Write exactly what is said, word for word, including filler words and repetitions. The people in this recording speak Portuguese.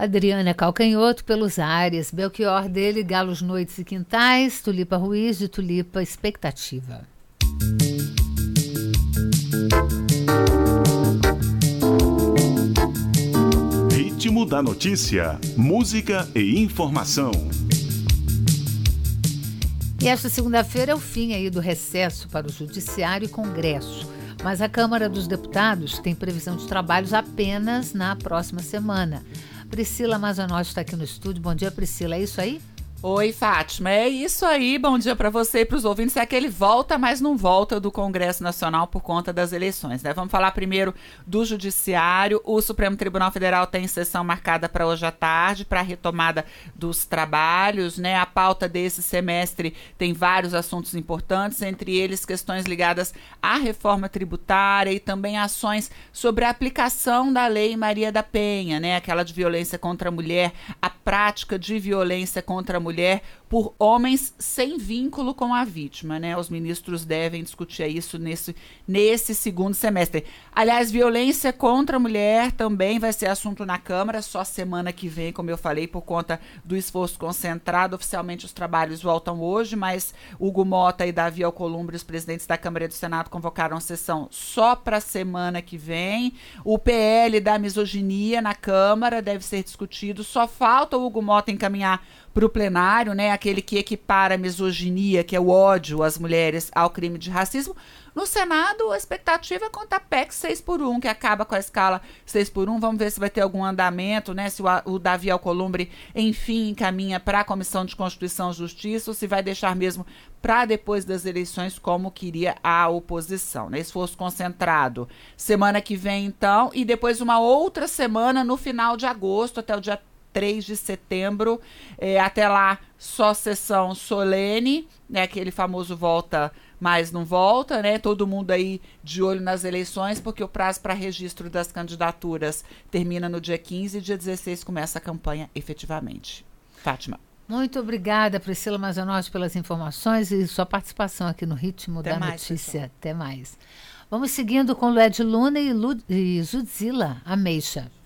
Adriana Calcanhoto pelos ares, Belchior dele, Galos, Noites e Quintais, Tulipa Ruiz de Tulipa Expectativa. Ritmo da notícia, música e informação. E esta segunda-feira é o fim aí do recesso para o Judiciário e Congresso. Mas a Câmara dos Deputados tem previsão de trabalhos apenas na próxima semana. Priscila Mazanotti está aqui no estúdio. Bom dia, Priscila. É isso aí? Oi, Fátima. É isso aí. Bom dia para você e para os ouvintes. É aquele volta, mas não volta do Congresso Nacional por conta das eleições, né? Vamos falar primeiro do Judiciário. O Supremo Tribunal Federal tem sessão marcada para hoje à tarde, para a retomada dos trabalhos, né? A pauta desse semestre tem vários assuntos importantes, entre eles questões ligadas à reforma tributária e também ações sobre a aplicação da Lei Maria da Penha, né? Aquela de violência contra a mulher, a prática de violência contra a mulher mulher por homens sem vínculo com a vítima, né? Os ministros devem discutir isso nesse, nesse segundo semestre. Aliás, violência contra a mulher também vai ser assunto na Câmara, só semana que vem, como eu falei, por conta do esforço concentrado. Oficialmente os trabalhos voltam hoje, mas Hugo Mota e Davi Alcolumbre, os presidentes da Câmara e do Senado, convocaram sessão só para a semana que vem. O P L da misoginia na Câmara deve ser discutido. Só falta o Hugo Mota encaminhar para o plenário, né, aquele que equipara a misoginia, que é o ódio às mulheres, ao crime de racismo. No Senado, a expectativa é contra a P E C seis por um, que acaba com a escala seis por um. Vamos ver se vai ter algum andamento, né, se o, o Davi Alcolumbre, enfim, encaminha para a Comissão de Constituição e Justiça, ou se vai deixar mesmo para depois das eleições, como queria a oposição, né? Esforço concentrado. Semana que vem, então, e depois uma outra semana no final de agosto, até o dia três de setembro, é, até lá só sessão solene, né, aquele famoso volta, mas não volta, né, todo mundo aí de olho nas eleições, porque o prazo para registro das candidaturas termina no dia quinze e dia dezesseis começa a campanha efetivamente. Fátima. Muito obrigada, Priscila Mazanotti, pelas informações e sua participação aqui no Ritmo Até da mais, Notícia. Pessoal. Até mais. Vamos seguindo com Lued Luna e, Lu, e Zudzilla Ameixa.